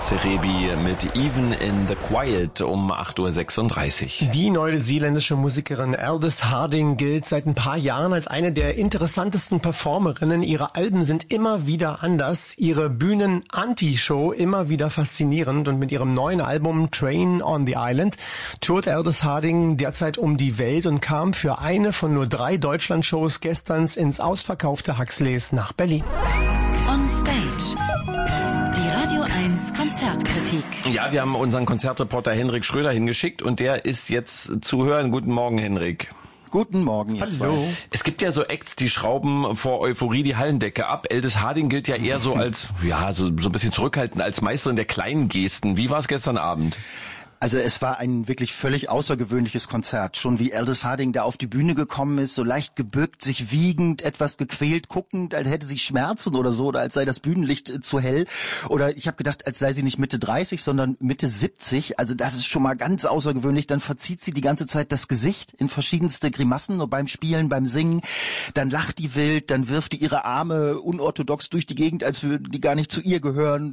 Cerebi mit Even in the Quiet um 8:36 Uhr. Die neuseeländische Musikerin Aldous Harding gilt seit ein paar Jahren als eine der interessantesten Performerinnen. Ihre Alben sind immer wieder anders, ihre Bühnen-Anti-Show immer wieder faszinierend und mit ihrem neuen Album Train on the Island tourt Aldous Harding derzeit um die Welt und kam für eine von nur 3 Deutschland-Shows gestern ins ausverkaufte Huxleys nach Berlin. On Stage. Die Radio 1 Konzertkritik. Ja, wir haben unseren Konzertreporter Henrik Schröder hingeschickt und der ist jetzt zu hören. Guten Morgen, Henrik. Guten Morgen, ihr zwei. Es gibt ja so Acts, die schrauben vor Euphorie die Hallendecke ab. Aldous Harding gilt ja eher so als, so ein bisschen zurückhaltend, als Meisterin der kleinen Gesten. Wie war es gestern Abend? Also es war ein wirklich völlig außergewöhnliches Konzert. Schon wie Aldous Harding da auf die Bühne gekommen ist, so leicht gebückt, sich wiegend, etwas gequält, guckend, als hätte sie Schmerzen oder so, oder als sei das Bühnenlicht zu hell. Oder ich habe gedacht, als sei sie nicht Mitte 30, sondern Mitte 70. Also das ist schon mal ganz außergewöhnlich. Dann verzieht sie die ganze Zeit das Gesicht in verschiedenste Grimassen, nur beim Spielen, beim Singen. Dann lacht die wild, dann wirft die ihre Arme unorthodox durch die Gegend, als würden die gar nicht zu ihr gehören.